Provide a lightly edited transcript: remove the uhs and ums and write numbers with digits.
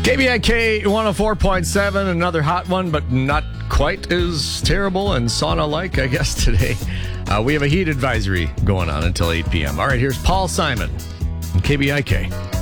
KBIK 104.7, another hot one, but not quite as terrible and sauna-like, I guess, today. We have a heat advisory going on until 8 p.m. All right, here's Paul Simon on KBIK.